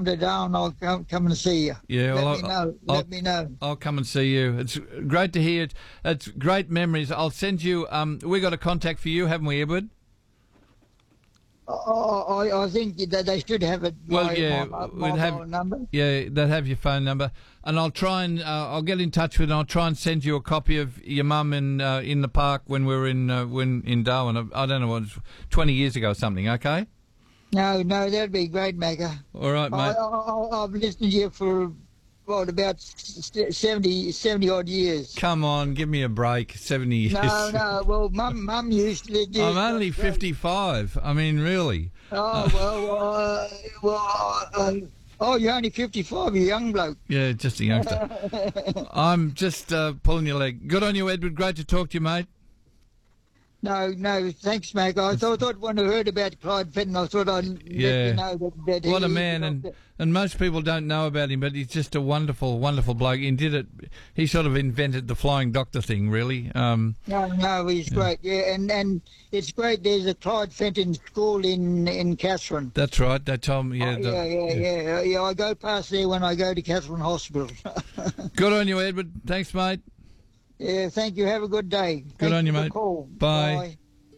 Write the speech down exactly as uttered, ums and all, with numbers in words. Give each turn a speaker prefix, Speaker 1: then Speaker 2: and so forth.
Speaker 1: come to Darwin, I'll come, come and see you.
Speaker 2: Yeah,
Speaker 1: Let
Speaker 2: well,
Speaker 1: me
Speaker 2: I'll,
Speaker 1: know.
Speaker 2: I'll,
Speaker 1: Let me know.
Speaker 2: I'll come and see you. It's great to hear. It's great memories. I'll send you. Um, we got a contact for you, haven't we, Edward?
Speaker 1: I, I, I think that they should have it.
Speaker 2: Well,
Speaker 1: my,
Speaker 2: yeah,
Speaker 1: my,
Speaker 2: we'd
Speaker 1: my
Speaker 2: have
Speaker 1: number.
Speaker 2: Yeah, they'll have your phone number, and I'll try and uh, I'll get in touch with. And I'll try and send you a copy of your mum in uh, in the park when we were in uh, when in Darwin. I, I don't know, what, it was twenty years ago or something. Okay.
Speaker 1: No, no, that'd be great, Macca.
Speaker 2: All right, mate.
Speaker 1: I, I, I've listened to you for what about seventy, seventy odd years.
Speaker 2: Come on, give me a break. Seventy years.
Speaker 1: No, no. Well, mum, mum used to. Do,
Speaker 2: I'm only fifty-five. I mean, really.
Speaker 1: Oh well, uh, well. Uh, oh, you're only fifty-five. You're a young bloke.
Speaker 2: Yeah, just a youngster. I'm just uh, pulling your leg. Good on you, Edward. Great to talk to you, mate.
Speaker 1: No, no, thanks, Mac. I thought, thought when I heard about Clyde Fenton, I thought I'd
Speaker 2: Yeah.
Speaker 1: let you know that, that
Speaker 2: What
Speaker 1: he
Speaker 2: a
Speaker 1: is
Speaker 2: man,
Speaker 1: the
Speaker 2: and
Speaker 1: doctor.
Speaker 2: and most people don't know about him, but he's just a wonderful, wonderful bloke. He did it. He sort of invented the flying doctor thing, really. Um,
Speaker 1: No, no, he's great. Yeah, and and it's great. There's a Clyde Fenton school in in Catherine.
Speaker 2: that's right. They told me. Yeah,
Speaker 1: Oh,
Speaker 2: the-
Speaker 1: yeah, yeah, yeah, yeah. I go past there when I go to Catherine Hospital.
Speaker 2: Good on you, Edward. Thanks, mate.
Speaker 1: Yeah, thank you. Have a good day.
Speaker 2: Good
Speaker 1: Thank
Speaker 2: on you,
Speaker 1: for the
Speaker 2: mate.
Speaker 1: call.
Speaker 2: Bye.
Speaker 1: Bye.